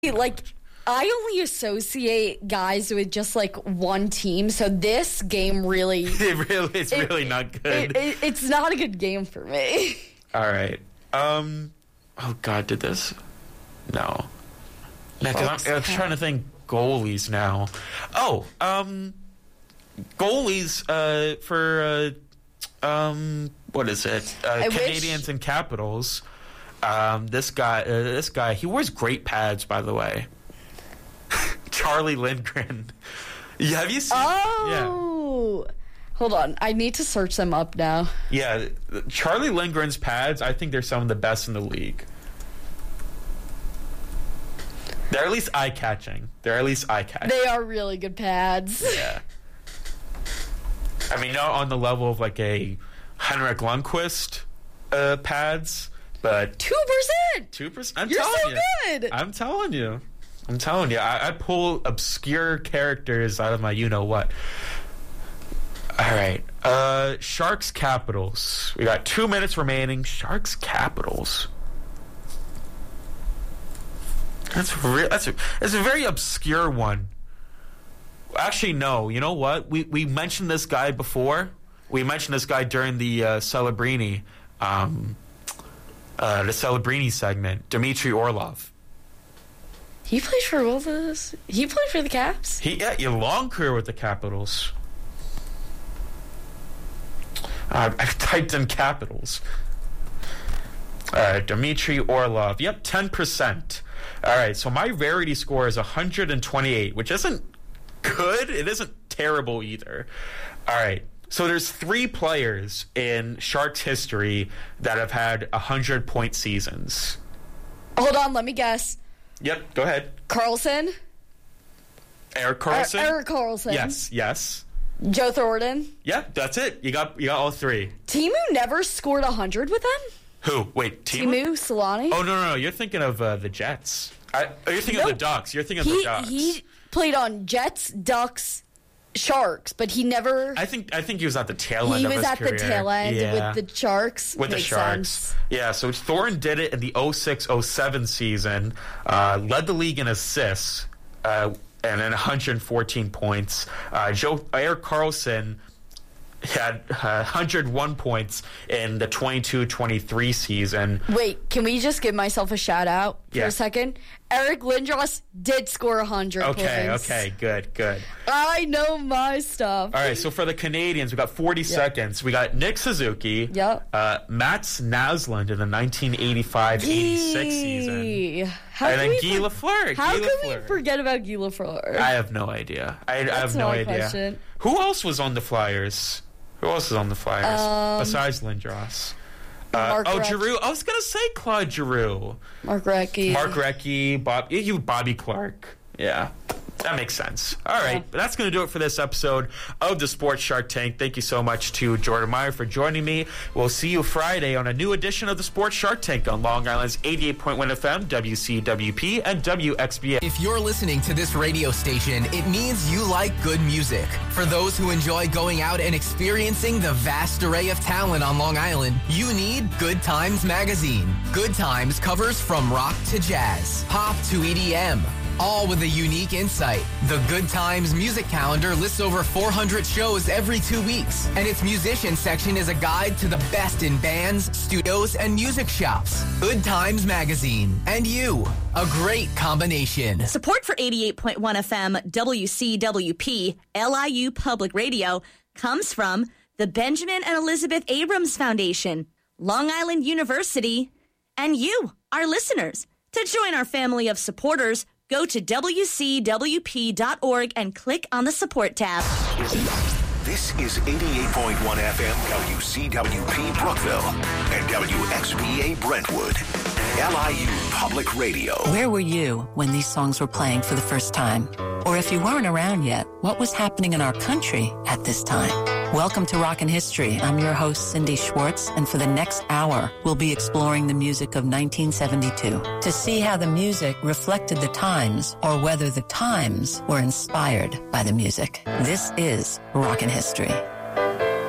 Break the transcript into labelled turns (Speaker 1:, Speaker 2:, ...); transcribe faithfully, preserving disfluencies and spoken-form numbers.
Speaker 1: like, I only associate guys with just, like, one team, so this game really...
Speaker 2: it really it's it, really not good.
Speaker 1: It, it, it's not a good game for me.
Speaker 2: All right. Um, oh, God, did this? No. Man, cause I'm, I'm trying to think goalies now. Oh, um, goalies uh, for, uh, um, what is it? Uh, Canadians wish... and Capitals. Um, this guy, uh, this guy, he wears great pads, by the way. Charlie Lindgren. Yeah, have you seen?
Speaker 1: Oh, yeah. Hold on, I need to search them up now.
Speaker 2: Yeah, Charlie Lindgren's pads, I think they're some of the best in the league. They're at least eye-catching. They're at least eye-catching.
Speaker 1: They are really good pads.
Speaker 2: Yeah. I mean, not on the level of like a Henrik Lundqvist uh, pads, but
Speaker 1: two percent.
Speaker 2: Two percent. I'm
Speaker 1: You're
Speaker 2: telling
Speaker 1: so
Speaker 2: you.
Speaker 1: good.
Speaker 2: I'm telling you. I'm telling you. I, I pull obscure characters out of my you-know-what. All right. Uh, Sharks Capitals. We got two minutes remaining. Sharks Capitals. That's re- that's a, that's a very obscure one. Actually, no. You know what? We we mentioned this guy before. We mentioned this guy during the uh, Celebrini, um, uh, the Celebrini segment. Dmitry Orlov.
Speaker 1: He played for both of us. He played for the Caps.
Speaker 2: He yeah, a long career with the Capitals. Uh, I typed in Capitals. Uh, Dmitry Orlov. Yep, ten percent. All right, so my rarity score is one hundred twenty-eight, which isn't good. It isn't terrible either. All right, so there's three players in Sharks history that have had one hundred point seasons.
Speaker 1: Hold on, let me guess.
Speaker 2: Yep, go ahead.
Speaker 1: Karlsson?
Speaker 2: Erik Karlsson?
Speaker 1: Er, Erik Karlsson.
Speaker 2: Yes, yes.
Speaker 1: Joe Thornton?
Speaker 2: Yep, that's it. You got you got all three.
Speaker 1: Teemu never scored one hundred with them?
Speaker 2: Who? Wait, Teemu?
Speaker 1: Teemu Selanne?
Speaker 2: Oh, no, no, no. You're thinking of uh, the Jets. I, oh, you're thinking
Speaker 1: nope.
Speaker 2: of the Ducks. You're thinking
Speaker 1: he,
Speaker 2: of the Ducks.
Speaker 1: He played on Jets, Ducks, Sharks, but he never...
Speaker 2: I think I think he was at the tail end
Speaker 1: he
Speaker 2: of his
Speaker 1: career.
Speaker 2: career.
Speaker 1: He was at the tail end
Speaker 2: yeah.
Speaker 1: with the Sharks.
Speaker 2: With
Speaker 1: Makes
Speaker 2: the Sharks.
Speaker 1: Sense.
Speaker 2: Yeah, so Thornton did it in the oh six oh seven season, uh, led the league in assists, uh, and then one hundred fourteen points. Uh, Joe Erik Karlsson had uh, one hundred one points in the twenty-two twenty-three season.
Speaker 1: Wait, can we just give myself a shout out for
Speaker 2: yeah.
Speaker 1: a second? Eric Lindros did score one hundred
Speaker 2: okay,
Speaker 1: points.
Speaker 2: Okay, okay, good, good.
Speaker 1: I know my stuff.
Speaker 2: All right, so for the Canadians, we got forty yep. seconds. We got Nick Suzuki,
Speaker 1: yep.
Speaker 2: uh, Mats Naslund in the nineteen eighty-five eighty-six season.
Speaker 1: How
Speaker 2: and then Guy
Speaker 1: for-
Speaker 2: Lafleur.
Speaker 1: How
Speaker 2: Guy
Speaker 1: can
Speaker 2: Lafleur.
Speaker 1: we forget about Guy Lafleur?
Speaker 2: I have no idea. I, I have no
Speaker 1: my
Speaker 2: idea.
Speaker 1: Question.
Speaker 2: Who else was on the Flyers? Who else is on the Flyers
Speaker 1: um,
Speaker 2: besides Lindros? Uh, oh, Giroux. I was going to say Claude Giroux.
Speaker 1: Mark Recchi.
Speaker 2: Mark Recchi. Bob, you, Bobby Clark. Yeah. That makes sense. All right. Yeah. That's going to do it for this episode of the Sports Shark Tank. Thank you so much to Jordan Meyer for joining me. We'll see you Friday on a new edition of the Sports Shark Tank on Long Island's eighty-eight point one F M, W C W P, and W X B A.
Speaker 3: If you're listening to this radio station, it means you like good music. For those who enjoy going out and experiencing the vast array of talent on Long Island, you need Good Times Magazine. Good Times covers from rock to jazz, pop to E D M, all with a unique insight. The Good Times music calendar lists over four hundred shows every two weeks, and its musician section is a guide to the best in bands, studios, and music shops. Good Times Magazine. And you. A great combination.
Speaker 4: Support for eighty-eight point one F M, W C W P, L I U Public Radio comes from the Benjamin and Elizabeth Abrams Foundation, Long Island University, and you, our listeners. To join our family of supporters, go to W C W P dot org and click on the support tab.
Speaker 5: This is eighty-eight point one F M W C W P Brookville and W X B A Brentwood. L I U Public Radio.
Speaker 6: Where were you when these songs were playing for the first time? Or if you weren't around yet, what was happening in our country at this time? Welcome to Rockin' History. I'm your host, Cindy Schwartz, and for the next hour, we'll be exploring the music of nineteen seventy-two to see how the music reflected the times or whether the times were inspired by the music. This is Rockin' History.